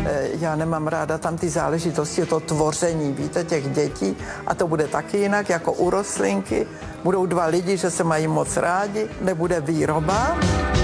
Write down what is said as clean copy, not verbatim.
Já nemám ráda tam ty záležitosti, to tvoření, víte, těch dětí. A to bude taky jinak, jako u rostlinky. Budou dva lidi, že se mají moc rádi, nebude výroba.